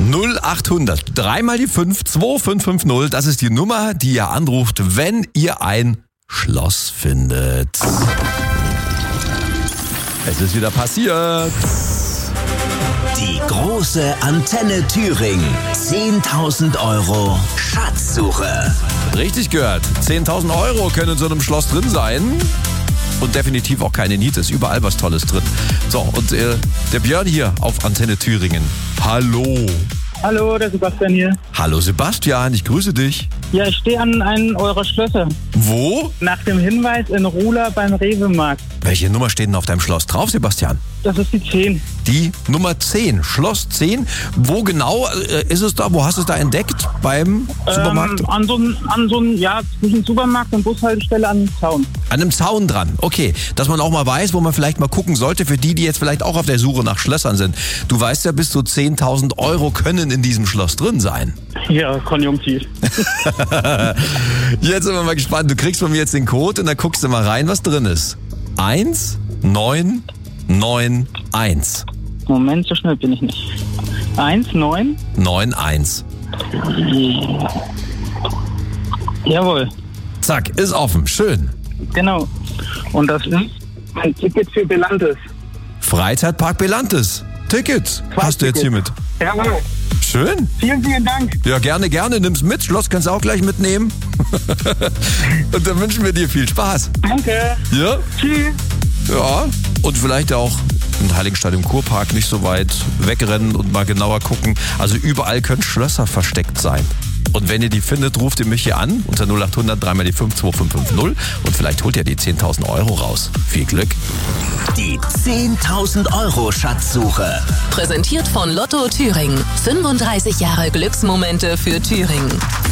0800 3 mal die 5 2550. Das ist die Nummer, die ihr anruft, wenn ihr ein Schloss findet. Es ist wieder passiert. Die große Antenne Thüringen. 10.000 € Schatzsuche. Richtig gehört. 10.000 € können in so einem Schloss drin sein. Und definitiv auch keine Niete. Ist überall was Tolles drin. So, und der Björn hier auf Antenne Thüringen. Hallo. Hallo, der Sebastian hier. Hallo Sebastian, ich grüße dich. Ja, ich stehe an einem eurer Schlösser. Wo? Nach dem Hinweis in Ruhla beim Rewe-Markt. Welche Nummer steht denn auf deinem Schloss drauf, Sebastian? Das ist die 10. Die Nummer 10, Schloss 10. Wo genau ist es da? Wo hast du es da entdeckt? Beim Supermarkt? An so einem, ja, zwischen Supermarkt und Bushaltestelle an dem Zaun. An einem Zaun dran, okay. Dass man auch mal weiß, wo man vielleicht mal gucken sollte, für die jetzt vielleicht auch auf der Suche nach Schlössern sind. Du weißt ja, bis zu 10.000 € können in diesem Schloss drin sein. Ja, konjunktiv. Jetzt sind wir mal gespannt. Du kriegst von mir jetzt den Code und dann guckst du mal rein, was drin ist. 1991. Moment, so schnell bin ich nicht. 91. Jawohl, Zack, ist offen. Schön. genau. Und das ist ein Ticket für Belantes. Freizeitpark Belantes. Tickets hast du jetzt hier mit. Jawohl. Schön. Vielen, vielen Dank. Ja, gerne. Nimm's mit. Schloss kannst du auch gleich mitnehmen. Und dann wünschen wir dir viel Spaß. Danke. Ja? Tschüss. Ja. Und vielleicht auch in Heiligenstadt im Kurpark nicht so weit wegrennen und mal genauer gucken. Also überall können Schlösser versteckt sein. Und wenn ihr die findet, ruft ihr mich hier an unter 0800 3 mal die 5 2550 und vielleicht holt ihr die 10.000 € raus. Viel Glück. Die 10.000 € Schatzsuche. Präsentiert von Lotto Thüringen. 35 Jahre Glücksmomente für Thüringen.